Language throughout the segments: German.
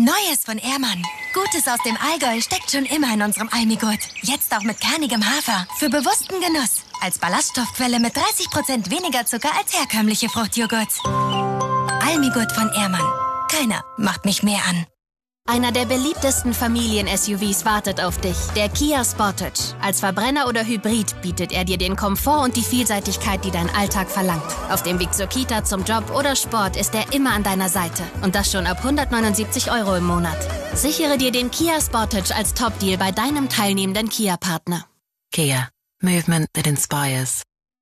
Neues von Ehrmann. Gutes aus dem Allgäu steckt schon immer in unserem Almigurt. Jetzt auch mit kernigem Hafer. Für bewussten Genuss. Als Ballaststoffquelle mit 30% weniger Zucker als herkömmliche Fruchtjoghurts. Almigurt von Ehrmann. Keiner macht mich mehr an. Einer der beliebtesten Familien-SUVs wartet auf dich, der Kia Sportage. Als Verbrenner oder Hybrid bietet er dir den Komfort und die Vielseitigkeit, die dein Alltag verlangt. Auf dem Weg zur Kita, zum Job oder Sport ist er immer an deiner Seite. Und das schon ab 179 € im Monat. Sichere dir den Kia Sportage als Top-Deal bei deinem teilnehmenden Kia-Partner. Kia. Movement that inspires.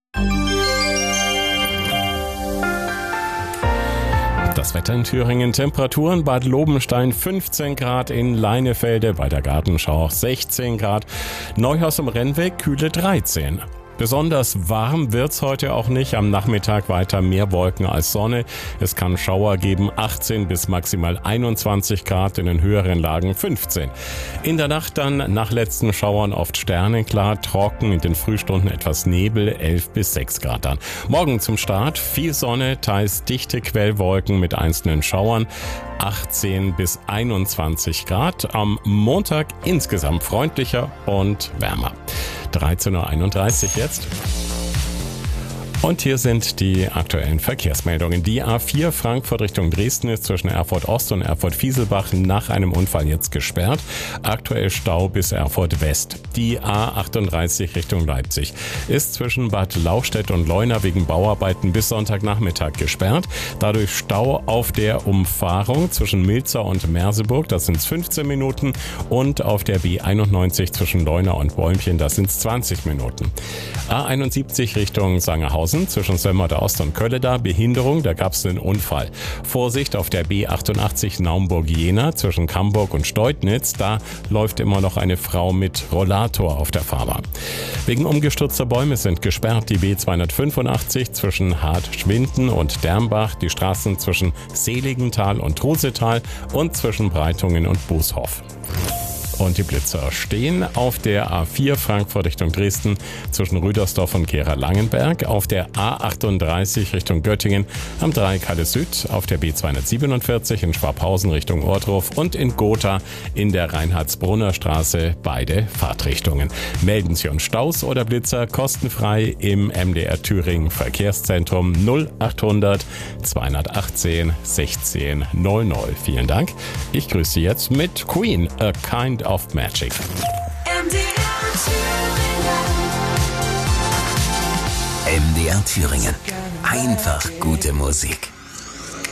Das Wetter in Thüringen, Temperaturen: Bad Lobenstein 15 Grad, in Leinefelde bei der Gartenschau 16 Grad, Neuhaus am Rennweg kühle 13. Besonders warm wird's heute auch nicht. Am Nachmittag weiter mehr Wolken als Sonne. Es kann Schauer geben, 18 bis maximal 21 Grad, in den höheren Lagen 15. In der Nacht dann nach letzten Schauern oft sternenklar, trocken, in den Frühstunden etwas Nebel, 11 bis 6 Grad dann. Morgen zum Start viel Sonne, teils dichte Quellwolken mit einzelnen Schauern, 18 bis 21 Grad. Am Montag insgesamt freundlicher und wärmer. 13:31 Uhr jetzt. Und hier sind die aktuellen Verkehrsmeldungen. Die A4 Frankfurt Richtung Dresden ist zwischen Erfurt Ost und Erfurt Fieselbach nach einem Unfall jetzt gesperrt. Aktuell Stau bis Erfurt West. Die A38 Richtung Leipzig ist zwischen Bad Lauchstädt und Leuna wegen Bauarbeiten bis Sonntagnachmittag gesperrt. Dadurch Stau auf der Umfahrung zwischen Milzer und Merseburg, das sind 15 Minuten. Und auf der B91 zwischen Leuna und Bäumchen, das sind 20 Minuten. A71 Richtung Sangerhausen zwischen Sömmerda Ost und Kölleda, Behinderung, da gab es einen Unfall. Vorsicht auf der B88 Naumburg-Jena zwischen Camburg und Steutnitz, da läuft immer noch eine Frau mit Rollator auf der Fahrbahn. Wegen umgestürzter Bäume sind gesperrt die B285 zwischen Hart-Schwinden und Dermbach, die Straßen zwischen Seligenthal und Trusetal und zwischen Breitungen und Bußhoff. Und die Blitzer stehen auf der A4 Frankfurt Richtung Dresden zwischen Rüdersdorf und Gera-Langenberg, auf der A38 Richtung Göttingen am Dreieck-Halle Süd, auf der B247 in Schwabhausen Richtung Ohrdruf und in Gotha in der Reinhardsbrunner Straße, beide Fahrtrichtungen. Melden Sie uns Staus oder Blitzer kostenfrei im MDR Thüringen Verkehrszentrum 0800 218 16 00. Vielen Dank. Ich grüße Sie jetzt mit Queen, A Kind of Magic. MDR Thüringen. Einfach gute Musik.